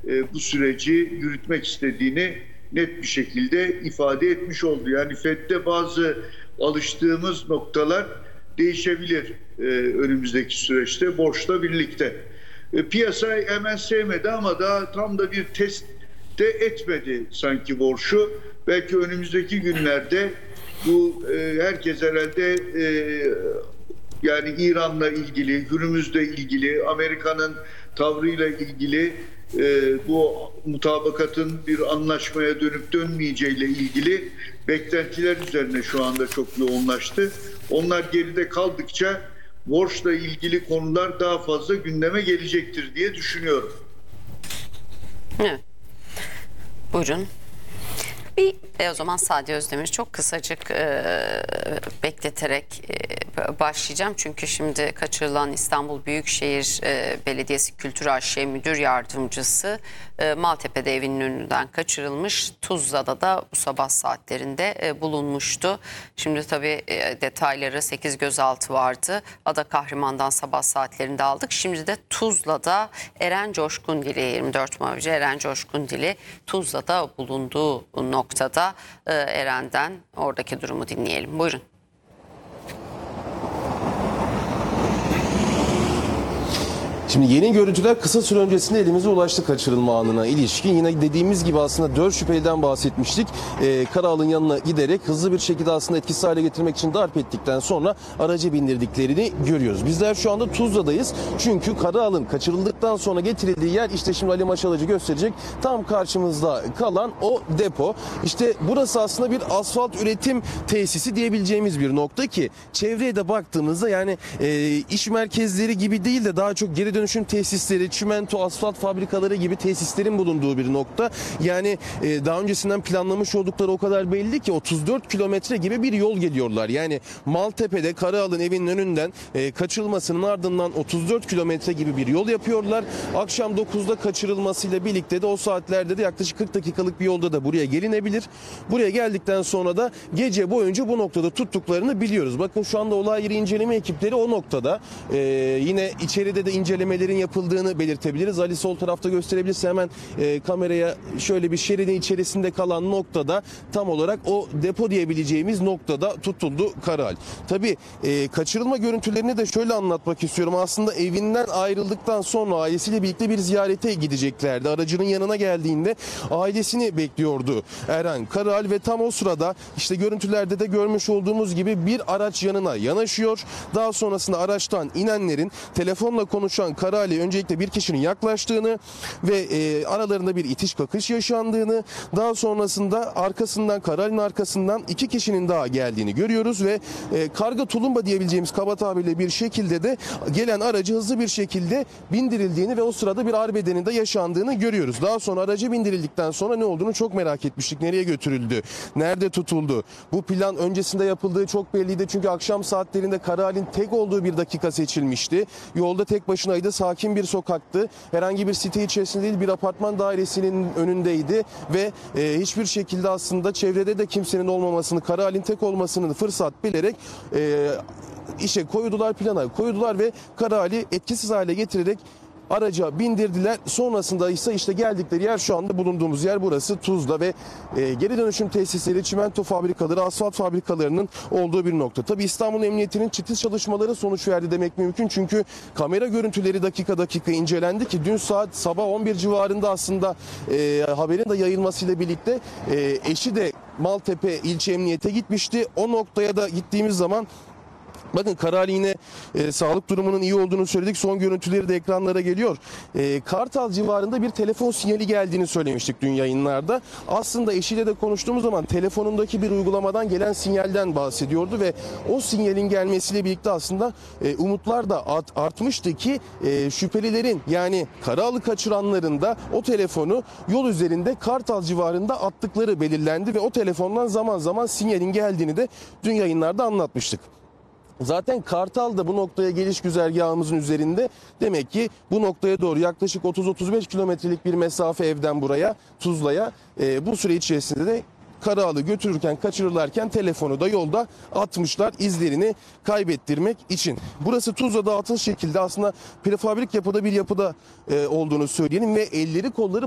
bu süreci yürütmek istediğini net bir şekilde ifade etmiş oldu. Yani FED'de bazı alıştığımız noktalar değişebilir önümüzdeki süreçte borçla birlikte. Piyasa hemen sevmedi ama daha tam da bir test de etmedi sanki borçu. Belki önümüzdeki günlerde bu herkes herhalde yani İran'la ilgili, Hürmüz'le ilgili, Amerika'nın tavrıyla ilgili bu mutabakatın bir anlaşmaya dönüp dönmeyeceğiyle ilgili beklentiler üzerine şu anda çok yoğunlaştı. Onlar geride kaldıkça borçla ilgili konular daha fazla gündeme gelecektir diye düşünüyorum. Evet. Buyurun. O zaman Sadi Özdemir çok kısacık bekleterek başlayacağım. Çünkü şimdi kaçırılan İstanbul Büyükşehir Belediyesi Kültür AŞ Müdür Yardımcısı Maltepe'de evinin önünden kaçırılmış. Tuzla'da da bu sabah saatlerinde bulunmuştu. Şimdi tabii detayları 8 gözaltı vardı. Ada Kahraman'dan sabah saatlerinde aldık. Şimdi de Tuzla'da Eren Coşkundili 24 Mavci Eren Coşkundili Tuzla'da bulunduğu noktada Eren'den oradaki durumu dinleyelim. Buyurun. Şimdi yeni görüntüler kısa süre öncesinde elimize ulaştı kaçırılma anına ilişkin. Yine dediğimiz gibi aslında 4 şüpheliden bahsetmiştik. Karaal'ın yanına giderek hızlı bir şekilde aslında etkisiz hale getirmek için darp ettikten sonra araca bindirdiklerini görüyoruz. Bizler şu anda Tuzla'dayız. Çünkü Karaal'ın kaçırıldıktan sonra getirildiği yer işte şimdi Ali Maşalacı gösterecek. Tam karşımızda kalan o depo. İşte burası aslında bir asfalt üretim tesisi diyebileceğimiz bir nokta ki çevreye de baktığımızda yani iş merkezleri gibi değil de daha çok geri dönüşüm tesisleri, çimento, asfalt fabrikaları gibi tesislerin bulunduğu bir nokta. Yani daha öncesinden planlamış oldukları o kadar belli ki 34 kilometre gibi bir yol geliyorlar. Yani Maltepe'de Karaal'ın evinin önünden kaçırılmasının ardından 34 kilometre gibi bir yol yapıyorlar. Akşam 9'da kaçırılmasıyla birlikte de o saatlerde de yaklaşık 40 dakikalık bir yolda da buraya gelinebilir. Buraya geldikten sonra da gece boyunca bu noktada tuttuklarını biliyoruz. Bakın şu anda olay yeri inceleme ekipleri o noktada. Yine içeride de incelemelerin yapıldığını belirtebiliriz. Ali sol tarafta gösterebilirse hemen kameraya şöyle bir şeridin içerisinde kalan noktada tam olarak o depo diyebileceğimiz noktada tutuldu Karaal. Tabii kaçırılma görüntülerini de şöyle anlatmak istiyorum. Aslında evinden ayrıldıktan sonra ailesiyle birlikte bir ziyarete gideceklerdi. Aracının yanına geldiğinde ailesini bekliyordu Eren Karaal ve tam o sırada işte görüntülerde de görmüş olduğumuz gibi bir araç yanına yanaşıyor. Daha sonrasında araçtan inenlerin telefonla konuşan Karaal'e öncelikle bir kişinin yaklaştığını ve aralarında bir itiş kakış yaşandığını, daha sonrasında Karaal'in arkasından 2 kişinin daha geldiğini görüyoruz ve karga tulumba diyebileceğimiz kaba tabirle bir şekilde de gelen aracı hızlı bir şekilde bindirildiğini ve o sırada bir arbedenin de yaşandığını görüyoruz. Daha sonra araca bindirildikten sonra ne olduğunu çok merak etmiştik. Nereye götürüldü? Nerede tutuldu? Bu plan öncesinde yapıldığı çok belliydi çünkü akşam saatlerinde Karaal'in tek olduğu bir dakika seçilmişti. Yolda tek başınaydı. Sakin bir sokaktı. Herhangi bir site içerisinde değil, bir apartman dairesinin önündeydi ve hiçbir şekilde aslında çevrede de kimsenin olmamasını, Karaal'in tek olmasını fırsat bilerek işe koydular, plana koydular ve Karaal'i etkisiz hale getirerek araca bindirdiler. Sonrasında ise işte geldikleri yer şu anda bulunduğumuz yer burası Tuzla ve geri dönüşüm tesisleri, çimento fabrikaları, asfalt fabrikalarının olduğu bir nokta. Tabii İstanbul Emniyeti'nin titiz çalışmaları sonuç verdi demek mümkün. Çünkü kamera görüntüleri dakika dakika incelendi ki dün sabah 11 civarında aslında haberin de yayılmasıyla birlikte eşi de Maltepe İlçe Emniyete gitmişti. O noktaya da gittiğimiz zaman bakın Karaal yine sağlık durumunun iyi olduğunu söyledik. Son görüntüleri de ekranlara geliyor. Kartal civarında bir telefon sinyali geldiğini söylemiştik dün yayınlarda. Aslında eşiyle de konuştuğumuz zaman telefonundaki bir uygulamadan gelen sinyalden bahsediyordu ve o sinyalin gelmesiyle birlikte aslında umutlar da artmıştı ki şüphelilerin yani Karaal'ı kaçıranların da o telefonu yol üzerinde Kartal civarında attıkları belirlendi ve o telefondan zaman zaman sinyalin geldiğini de dün yayınlarda anlatmıştık. Zaten Kartal da bu noktaya geliş güzergahımızın üzerinde. Demek ki bu noktaya doğru yaklaşık 30-35 kilometrelik bir mesafe evden buraya Tuzla'ya bu süre içerisinde de Karaal'ı götürürken, kaçırırlarken telefonu da yolda atmışlar izlerini kaybettirmek için. Burası Tuzla'da atıl şekilde aslında prefabrik yapıda bir yapıda olduğunu söyleyelim ve elleri kolları